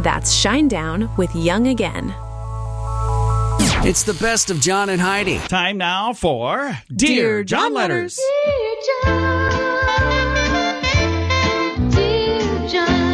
That's Shinedown with Young Again. It's the best of John and Heidi. Time now for Dear John Letters. Dear John, dear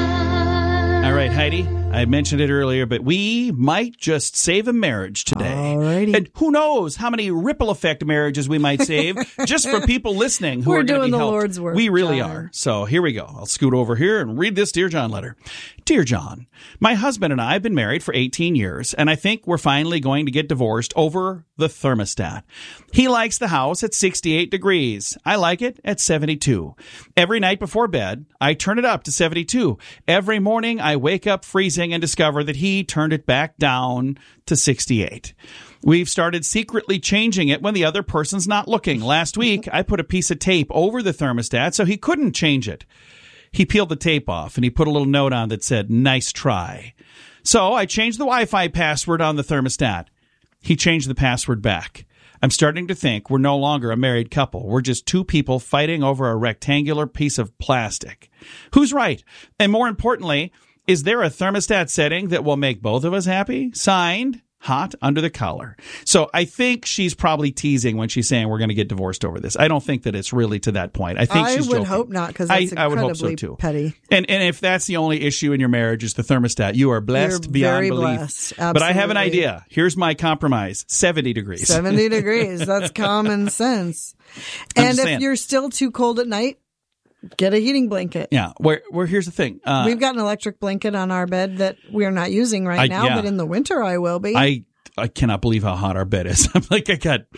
John. All right, Heidi, I mentioned it earlier, but we might just save a marriage today. Alrighty. And who knows how many ripple effect marriages we might save just for people listening who We're are going to doing be the helped. Lord's work, We really John. are. So here we go. I'll scoot over here and read this Dear John letter. Dear John, my husband and I have been married for 18 years, and I think we're finally going to get divorced over the thermostat. He likes the house at 68 degrees. I like it at 72. Every night before bed, I turn it up to 72. Every morning, I wake up freezing and discover that he turned it back down to 68. We've started secretly changing it when the other person's not looking. Last week, I put a piece of tape over the thermostat so he couldn't change it. He peeled the tape off and he put a little note on that said, "Nice try." So I changed the Wi-Fi password on the thermostat. He changed the password back. I'm starting to think we're no longer a married couple. We're just two people fighting over a rectangular piece of plastic. Who's right? And more importantly, is there a thermostat setting that will make both of us happy? Signed, Hot Under the Collar. So I think she's probably teasing when she's saying we're going to get divorced over this. I don't think that it's really to that point. I think she's joking. I would hope not, because that's I would hope so incredibly too. petty. And if that's the only issue in your marriage is the thermostat, you are blessed You're beyond very belief. blessed. But I have an Absolutely. idea. Here's my compromise. 70 degrees. 70 degrees. That's common sense. I'm And just if saying. you're still too cold at night, get a heating blanket. Yeah. Where here's the thing. We've got an electric blanket on our bed that we're not using right now, yeah. but in the winter I will be. I cannot believe how hot our bed is. I'm going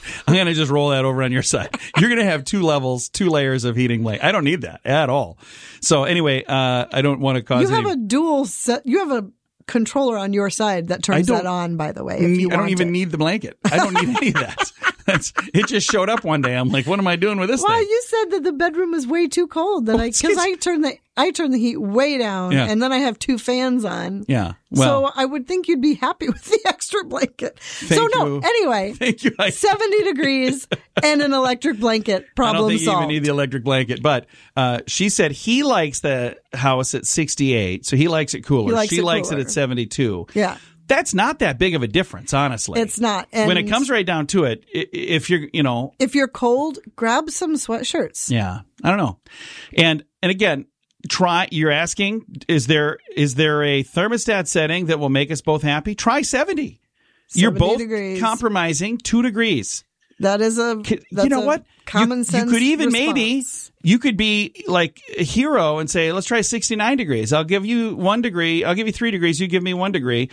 to just roll that over on your side. You're going to have 2 levels, 2 layers of heating blanket. I don't need that at all. So anyway, I don't want to cause you have a dual set. You have a controller on your side that turns that on, by the way. If you I don't want even it. need the blanket. I don't need any of that. It just showed up one day. I'm like, what am I doing with this Well, thing? you said that the bedroom was way too cold. That because I turn the heat way down, Yeah. and then I have 2 fans on. Yeah. Well, So I would think you'd be happy with the extra blanket. Thank you. Anyway, thank you. 70 degrees and an electric blanket. Problem I don't think solved. you even need the electric blanket. But she said he likes the house at 68, so he likes it cooler. She likes it cooler. at 72. Yeah. That's not that big of a difference, honestly. It's not. And when it comes right down to it, if you're, if you're cold, grab some sweatshirts. yeah, I don't know. And again, you're asking, is there a thermostat setting that will make us both happy? Try 70. You're 70 both degrees. compromising 2 degrees. That is You know what? Common sense. You could even response. you could be like a hero and say, let's try 69 degrees. I'll give you 1 degree. I'll give you 3 degrees. You give me 1 degree.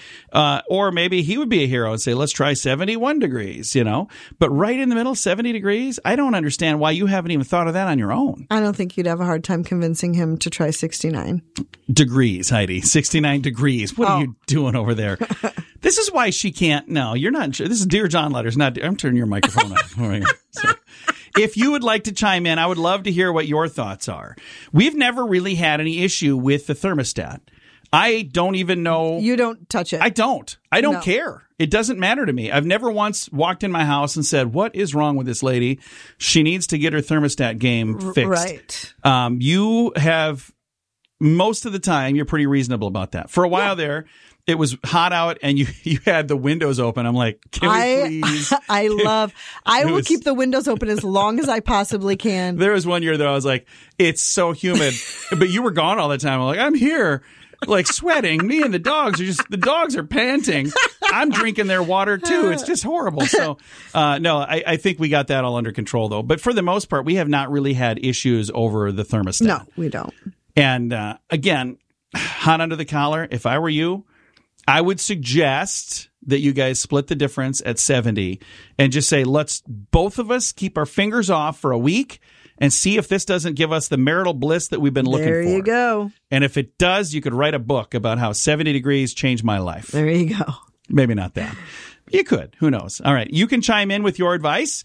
Or maybe he would be a hero and say, let's try 71 degrees, But right in the middle, 70 degrees, I don't understand why you haven't even thought of that on your own. I don't think you'd have a hard time convincing him to try 69. Degrees, Heidi. 69 degrees. What are you doing over there? This is why she can't. No, you're not. This is Dear John letters. I'm turning your microphone off. All right. So, if you would like to chime in, I would love to hear what your thoughts are. We've never really had any issue with the thermostat. I don't even know. You don't touch it. I don't No. care. It doesn't matter to me. I've never once walked in my house and said, what is wrong with this lady? She needs to get her thermostat game fixed. Right. You have, most of the time, you're pretty reasonable about that. For a while there, it was hot out and you had the windows open. I'm like, can we please? I will keep the windows open as long as I possibly can. There was one year though, I was like, it's so humid, but you were gone all the time. I'm like, I'm here, like sweating. Me and the dogs are panting. I'm drinking their water too. It's just horrible. So, no, I think we got that all under control though. But for the most part, we have not really had issues over the thermostat. No, we don't. And again, hot under the collar. If I were you, I would suggest that you guys split the difference at 70 and just say, let's both of us keep our fingers off for a week and see if this doesn't give us the marital bliss that we've been looking for. There you go. And if it does, you could write a book about how 70 degrees changed my life. There you go. Maybe not that. You could. Who knows? All right. You can chime in with your advice.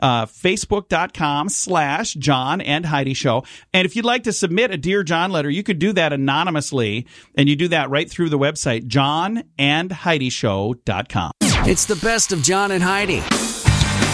Facebook.com/John and Heidi Show. And if you'd like to submit a Dear John letter, you could do that anonymously. And you do that right through the website, johnandheidishow.com. It's the best of John and Heidi.